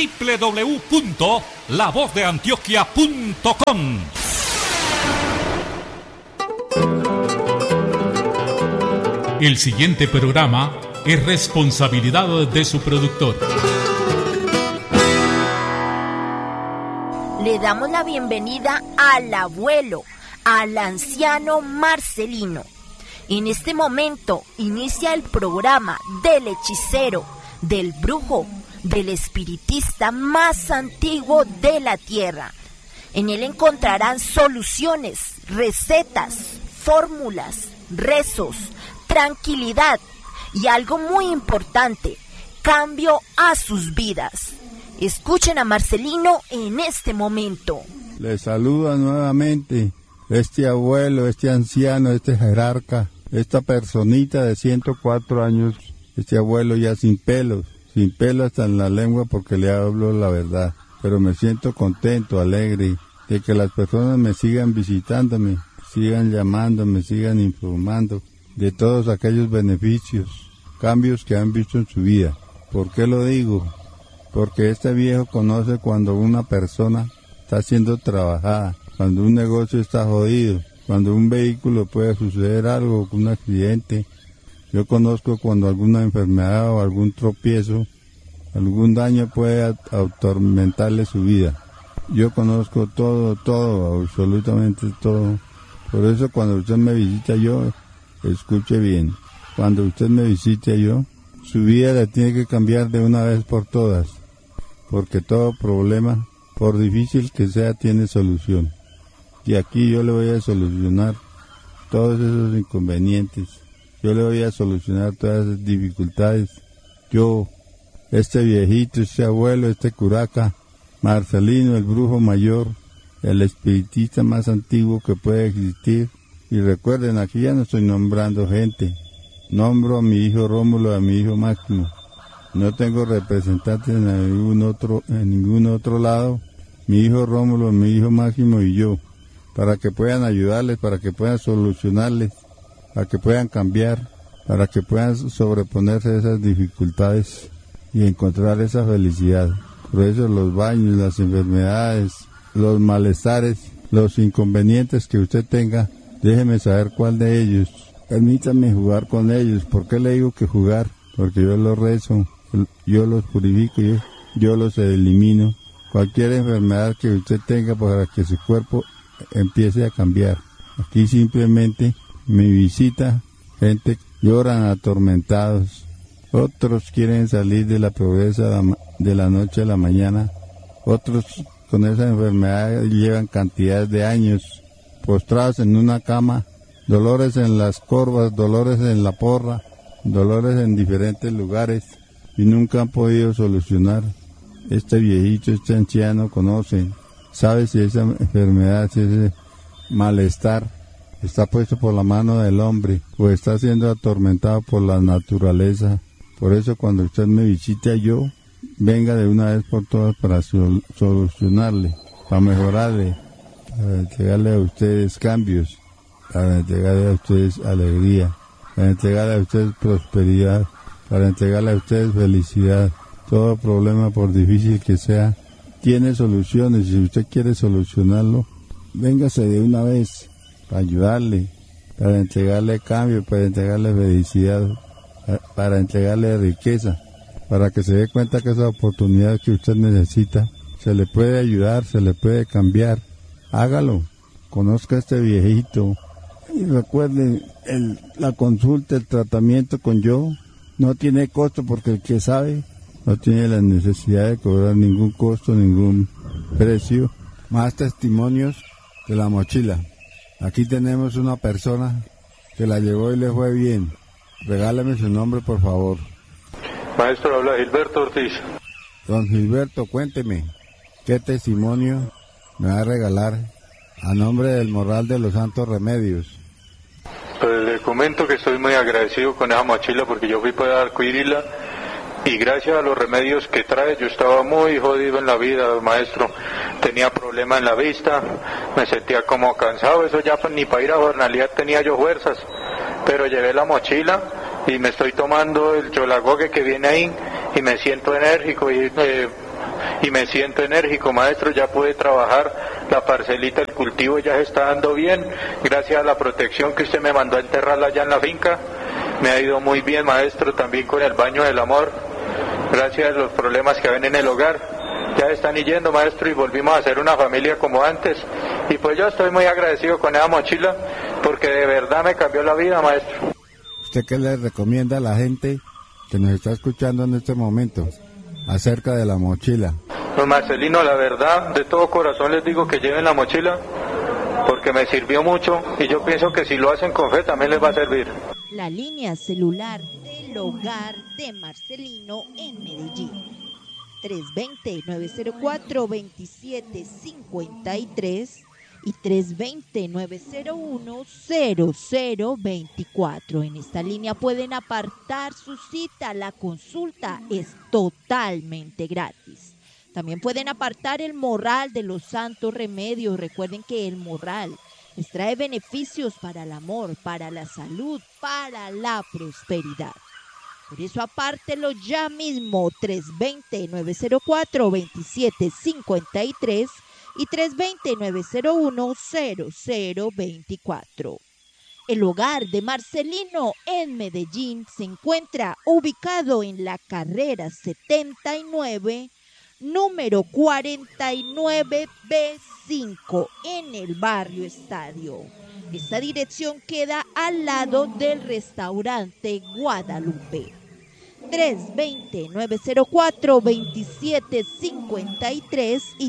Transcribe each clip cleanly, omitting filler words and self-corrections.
www.lavozdeantioquia.com. El siguiente programa es responsabilidad de su productor. Le damos la bienvenida al abuelo, al anciano Marcelino. En este momento inicia el programa del hechicero, del brujo, del espiritista más antiguo de la tierra. En él encontrarán soluciones, recetas, fórmulas, rezos, tranquilidad y algo muy importante, cambio a sus vidas. Escuchen a Marcelino en este momento. Les saluda nuevamente este abuelo, este anciano, este jerarca, esta personita de 104 años, este abuelo ya sin pelo hasta en la lengua porque le hablo la verdad. Pero me siento contento, alegre de que las personas me sigan visitándome, sigan llamándome, sigan informando de todos aquellos beneficios, cambios que han visto en su vida. ¿Por qué lo digo? Porque este viejo conoce cuando una persona está siendo trabajada, cuando un negocio está jodido, cuando un vehículo puede suceder algo, un accidente. Yo conozco cuando alguna enfermedad o algún tropiezo, algún daño puede atormentarle su vida. Yo conozco todo, absolutamente todo. Por eso cuando usted me visita yo, escuche bien, cuando usted me visite yo, su vida la tiene que cambiar de una vez por todas, porque todo problema, por difícil que sea, tiene solución. Y aquí yo le voy a solucionar todos esos inconvenientes, yo le voy a solucionar todas esas dificultades. Yo, este viejito, este abuelo, este curaca, Marcelino, el brujo mayor, el espiritista más antiguo que puede existir. Y recuerden, aquí ya no estoy nombrando gente. Nombro a mi hijo Rómulo, a mi hijo Máximo. No tengo representantes en ningún otro lado. Mi hijo Rómulo, mi hijo Máximo y yo. Para que puedan ayudarles, para que puedan solucionarles, para que puedan cambiar, para que puedan sobreponerse a esas dificultades y encontrar esa felicidad. Por eso los baños, las enfermedades, los malestares, los inconvenientes que usted tenga, déjeme saber cuál de ellos. Permítame jugar con ellos. ¿Por qué le digo que jugar? Porque yo los rezo, yo los purifico, yo los elimino. Cualquier enfermedad que usted tenga para que su cuerpo empiece a cambiar. Aquí simplemente me visita gente que lloran atormentados. Otros quieren salir de la pobreza de la noche a la mañana. Otros con esa enfermedad llevan cantidades de años postrados en una cama, dolores en las corvas, dolores en la porra, dolores en diferentes lugares y nunca han podido solucionar. Este viejito, este anciano conoce, sabe si esa enfermedad, si ese malestar está puesto por la mano del hombre o está siendo atormentado por la naturaleza. Por eso cuando usted me visite yo, venga de una vez por todas para solucionarle, para mejorarle, para entregarle a ustedes cambios, para entregarle a ustedes alegría, para entregarle a ustedes prosperidad, para entregarle a ustedes felicidad. Todo problema, por difícil que sea, tiene soluciones. Si usted quiere solucionarlo, véngase de una vez para ayudarle, para entregarle cambio, para entregarle felicidad, para entregarle riqueza, para que se dé cuenta que esa oportunidad que usted necesita, se le puede ayudar, se le puede cambiar. Hágalo, conozca a este viejito y recuerden, la consulta, el tratamiento con yo no tiene costo porque el que sabe no tiene la necesidad de cobrar ningún costo, ningún precio. Más testimonios de la mochila. Aquí tenemos una persona que la llevó y le fue bien. Regálame su nombre, por favor. Maestro, habla Gilberto Ortiz. Don Gilberto, cuénteme, ¿qué testimonio me va a regalar a nombre del Morral de los Santos Remedios? Pues le comento que estoy muy agradecido con esa mochila porque yo fui para adquirirla y gracias a los remedios que trae, yo estaba muy jodido en la vida, maestro. Tenía problemas en la vista, me sentía como cansado, eso ya ni para ir a jornalidad tenía yo fuerzas, pero llevé la mochila y me estoy tomando el cholagogue que viene ahí y me siento enérgico y y me siento enérgico, maestro. Ya pude trabajar la parcelita, el cultivo ya se está dando bien, gracias a la protección que usted me mandó a enterrarla allá en la finca. Me ha ido muy bien, maestro, también con el baño del amor, gracias a los problemas que ven en el hogar. Ya están yendo, maestro, y volvimos a ser una familia como antes. Y pues yo estoy muy agradecido con esa mochila, porque de verdad me cambió la vida, maestro. ¿Usted qué le recomienda a la gente que nos está escuchando en este momento acerca de la mochila? Pues Marcelino, la verdad, de todo corazón les digo que lleven la mochila, porque me sirvió mucho, y yo pienso que si lo hacen con fe también les va a servir. La línea celular del hogar de Marcelino en Medellín. 320-904-2753 y 320-901-0024. En esta línea pueden apartar su cita. La consulta es totalmente gratis. También pueden apartar el morral de los santos remedios. Recuerden que el morral les trae beneficios para el amor, para la salud, para la prosperidad. Por eso apártelo ya mismo, 320-904-2753 y 320-901-0024. El hogar de Marcelino en Medellín se encuentra ubicado en la carrera 79, número 49B5, en el barrio Estadio. Esta dirección queda al lado del restaurante Guadalupe. 320-904-2753 y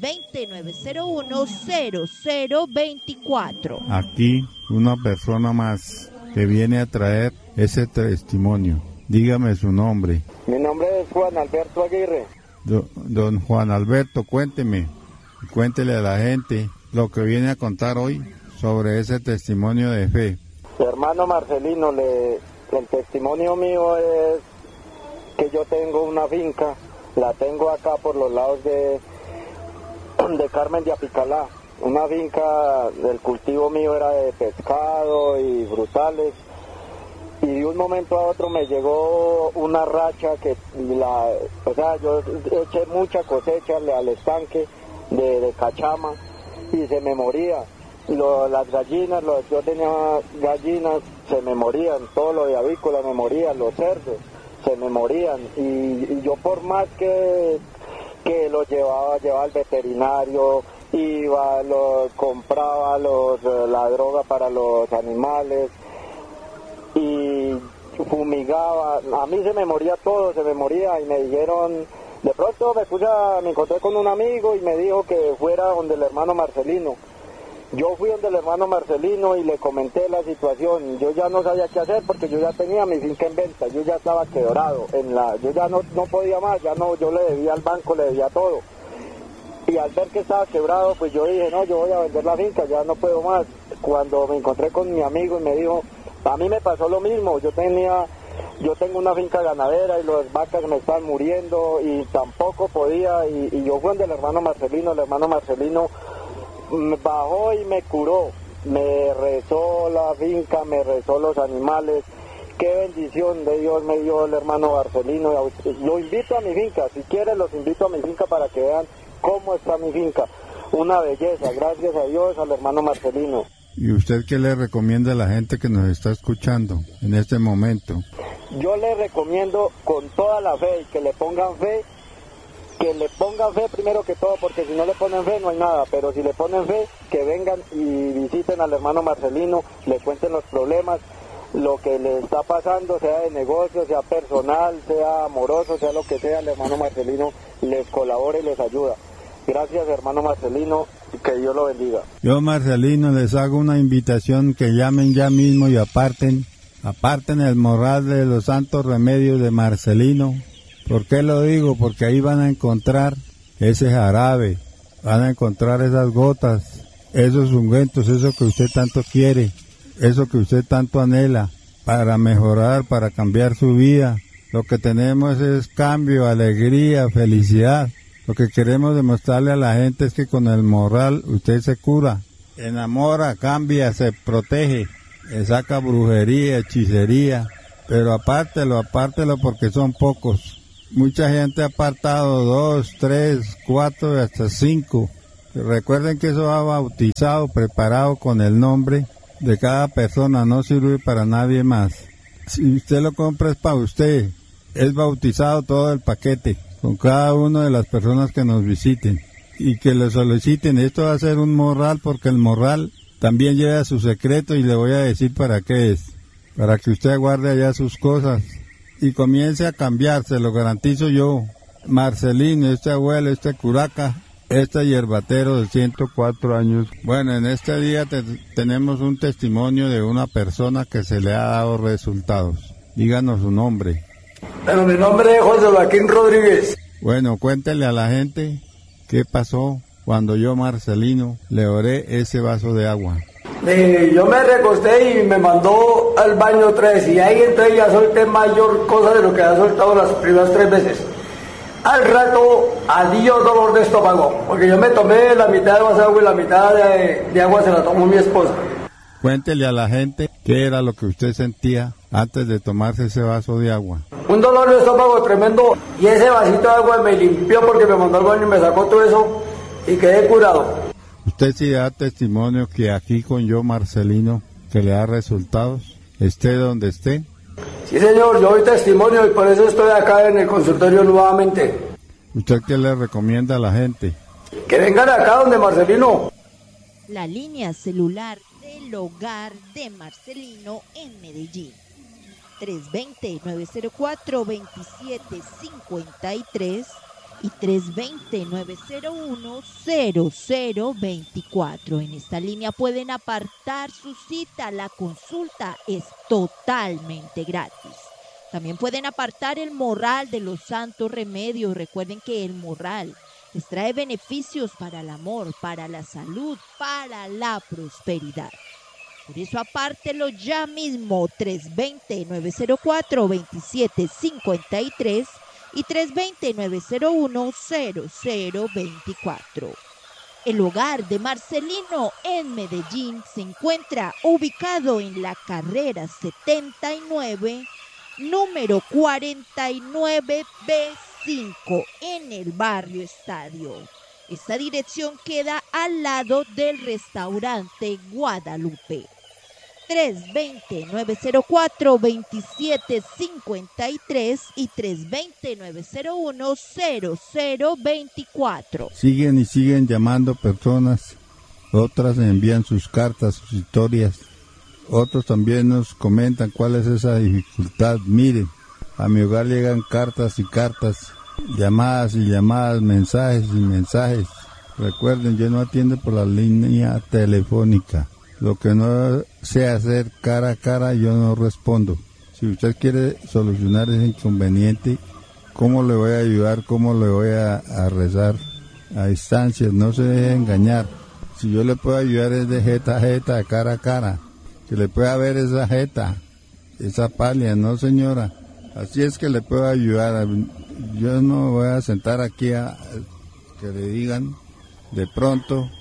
320-901-0024. Aquí una persona más que viene a traer ese testimonio. Dígame su nombre. Mi nombre es Juan Alberto Aguirre. Don Juan Alberto, cuéntele a la gente lo que viene a contar hoy sobre ese testimonio de fe. Hermano Marcelino, el testimonio mío es que yo tengo una finca, la tengo acá por los lados de Carmen de Apicalá. Una finca del cultivo mío era de pescado y frutales, y de un momento a otro me llegó una racha que yo eché mucha cosecha al estanque de cachama y se me moría. Las gallinas, yo tenía gallinas, se me morían, todo lo de avícola me moría, los cerdos se me morían, y yo por más que los llevaba al veterinario, compraba la droga para los animales y fumigaba, a mí se me moría todo, se me moría, y me dijeron, de pronto me encontré con un amigo y me dijo que fuera donde el hermano Marcelino. Yo fui donde el hermano Marcelino y le comenté la situación. Yo ya no sabía qué hacer porque yo ya tenía mi finca en venta, yo ya estaba quebrado, yo ya no podía más, yo le debía al banco, le debía todo. Y al ver que estaba quebrado, pues yo dije, no, yo voy a vender la finca, ya no puedo más. Cuando me encontré con mi amigo y me dijo, a mí me pasó lo mismo, yo tengo una finca ganadera y las vacas me están muriendo y tampoco podía, y yo fui donde el hermano Marcelino bajó y me curó, me rezó la finca, me rezó los animales. Qué bendición de Dios me dio el hermano Marcelino. Lo invito a mi finca, si quieren los invito a mi finca para que vean cómo está mi finca. Una belleza, gracias a Dios, al hermano Marcelino. ¿Y usted qué le recomienda a la gente que nos está escuchando en este momento? Yo le recomiendo con toda la fe y que le pongan fe primero que todo, porque si no le ponen fe no hay nada, pero si le ponen fe, que vengan y visiten al hermano Marcelino, le cuenten los problemas, lo que le está pasando, sea de negocio, sea personal, sea amoroso, sea lo que sea, el hermano Marcelino les colabora y les ayuda. Gracias, hermano Marcelino, que Dios lo bendiga. Yo, Marcelino, les hago una invitación que llamen ya mismo y aparten el morral de los santos remedios de Marcelino. ¿Por qué lo digo? Porque ahí van a encontrar ese jarabe, van a encontrar esas gotas, esos ungüentos, eso que usted tanto quiere, eso que usted tanto anhela, para mejorar, para cambiar su vida. Lo que tenemos es cambio, alegría, felicidad. Lo que queremos demostrarle a la gente es que con el morral usted se cura, enamora, cambia, se protege, saca brujería, hechicería, pero apártelo porque son pocos. mucha gente ha apartado 2, 3, 4 y hasta 5. Recuerden que eso va bautizado, preparado con el nombre de cada persona, no sirve para nadie más. Si usted lo compra es para usted, es bautizado todo el paquete, con cada una de las personas que nos visiten y que le soliciten. Esto va a ser un morral porque el morral también lleva su secreto y le voy a decir para qué es. Para que usted guarde allá sus cosas y comience a cambiar, se lo garantizo yo. Marcelino, este abuelo, este curaca, este hierbatero de 104 años. Bueno, en este día tenemos un testimonio de una persona que se le ha dado resultados. Díganos su nombre. Bueno, mi nombre es José Joaquín Rodríguez. Bueno, cuéntele a la gente qué pasó cuando yo, Marcelino, le oré ese vaso de agua. Yo me recosté y me mandó al baño 3 y ahí entonces ya solté mayor cosa de lo que había soltado las primeras 3 veces. Al rato, adiós dolor de estómago, porque yo me tomé la mitad de vaso de agua y la mitad de agua se la tomó mi esposa. Cuéntele a la gente qué era lo que usted sentía antes de tomarse ese vaso de agua. Un dolor de estómago tremendo y ese vasito de agua me limpió porque me mandó al baño y me sacó todo eso y quedé curado. Usted sí da testimonio que aquí con yo, Marcelino, que le da resultados, esté donde esté. Sí, señor, yo doy testimonio y por eso estoy acá en el consultorio nuevamente. ¿Usted qué le recomienda a la gente? Que vengan acá donde Marcelino. La línea celular del hogar de Marcelino en Medellín. 320-904-2753 y 320-901-0024. En esta línea pueden apartar su cita. La consulta es totalmente gratis. También pueden apartar el morral de los santos remedios. Recuerden que el morral les trae beneficios para el amor, para la salud, para la prosperidad. Por eso apártelo ya mismo. 320-904-2753 y 320-901-0024. El hogar de Marcelino en Medellín se encuentra ubicado en la carrera 79, número 49B5, en el barrio Estadio. Esta dirección queda al lado del restaurante Guadalupe. 320-904-2753 y 320-901-0024. Siguen y siguen llamando personas, otras envían sus cartas, sus historias, otros también nos comentan cuál es esa dificultad. Miren, a mi hogar llegan cartas y cartas, llamadas y llamadas, mensajes y mensajes. Recuerden, yo no atiendo por la línea telefónica. Lo que no sé hacer cara a cara, yo no respondo. Si usted quiere solucionar ese inconveniente, ¿cómo le voy a ayudar? ¿Cómo le voy a rezar? A distancias, no se deje engañar. Si yo le puedo ayudar es de jeta a jeta, cara a cara. Que le pueda ver esa jeta, esa palia, no señora. Así es que le puedo ayudar. Yo no voy a sentar aquí a que le digan de pronto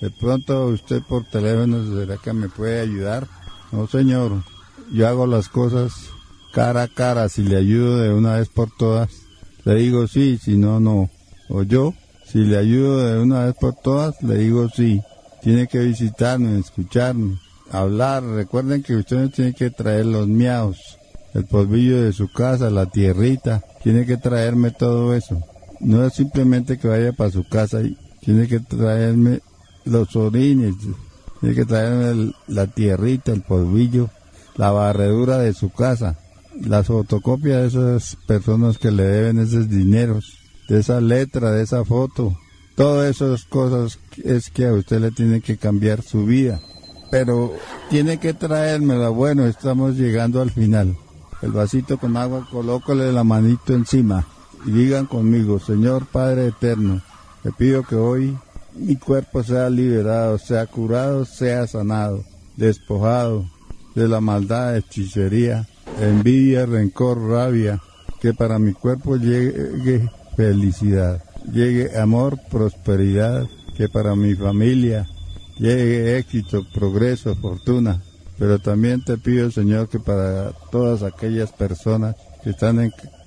usted por teléfono, ¿será que me puede ayudar? No, señor, yo hago las cosas cara a cara. Si le ayudo de una vez por todas, le digo sí, si no, no. O yo, si le ayudo de una vez por todas, le digo sí. Tiene que visitarme, escucharme, hablar. Recuerden que usted no tiene que traer los miaos, el polvillo de su casa, la tierrita. Tiene que traerme todo eso. No es simplemente que vaya para su casa y tiene que traerme los orines, tiene que traerme la tierrita, el polvillo, la barredura de su casa, las fotocopias de esas personas que le deben esos dineros, de esa letra, de esa foto. Todas esas cosas es que a usted le tiene que cambiar su vida. Pero tiene que traérmela. Bueno, estamos llegando al final. El vasito con agua, colócale la manito encima y digan conmigo: Señor Padre Eterno, te pido que hoy mi cuerpo sea liberado, sea curado, sea sanado, despojado de la maldad, hechicería, envidia, rencor, rabia, que para mi cuerpo llegue felicidad, llegue amor, prosperidad, que para mi familia llegue éxito, progreso, fortuna. Pero también te pido, Señor, que para todas aquellas personas que están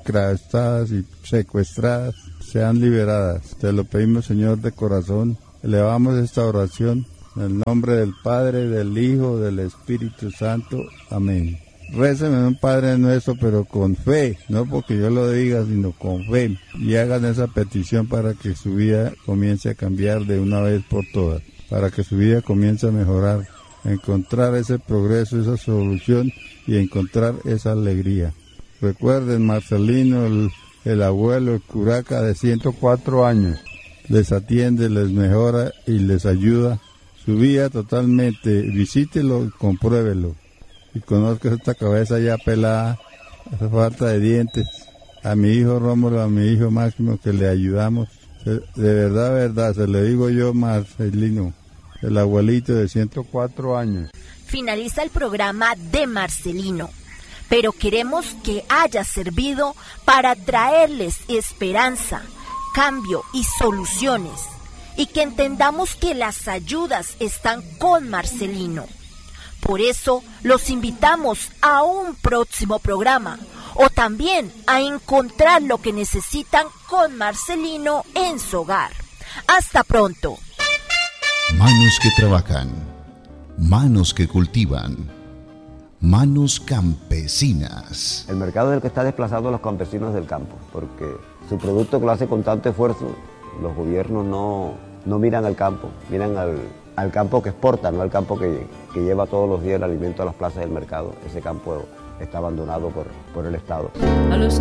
y secuestradas sean liberadas. Te lo pedimos, Señor, de corazón. Elevamos esta oración en el nombre del Padre, del Hijo, del Espíritu Santo. Amén. Réceme un Padre Nuestro, pero con fe, no porque yo lo diga, sino con fe. Y hagan esa petición para que su vida comience a cambiar de una vez por todas, para que su vida comience a mejorar, a encontrar ese progreso, esa solución y encontrar esa alegría. Recuerden, Marcelino, el abuelo, el curaca de 104 años, les atiende, les mejora y les ayuda. Su vida totalmente, visítelo y compruébelo. Y conozca esta cabeza ya pelada, esa falta de dientes. A mi hijo Rómulo, a mi hijo Máximo, que le ayudamos. De verdad, se lo digo yo, Marcelino, el abuelito de 104 años. Finaliza el programa de Marcelino, pero queremos que haya servido para traerles esperanza, cambio y soluciones, y que entendamos que las ayudas están con Marcelino. Por eso los invitamos a un próximo programa o también a encontrar lo que necesitan con Marcelino en su hogar. Hasta pronto. Manos que trabajan, manos que cultivan, manos campesinas. El mercado es el que está desplazando a los campesinos del campo, porque su producto que lo hace con tanto esfuerzo, los gobiernos no miran al campo, miran al campo que exporta, no al campo que lleva todos los días el alimento a las plazas del mercado. Ese campo está abandonado por el Estado.